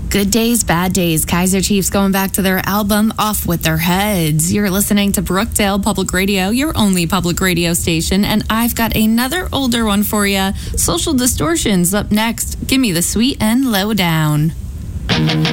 Good Days, Bad Days. Kaiser Chiefs going back to their album Off With Their Heads. You're listening to Brookdale Public Radio, your only public radio station, and I've got another older one for you. Social Distortions up next. Give me the sweet and lowdown.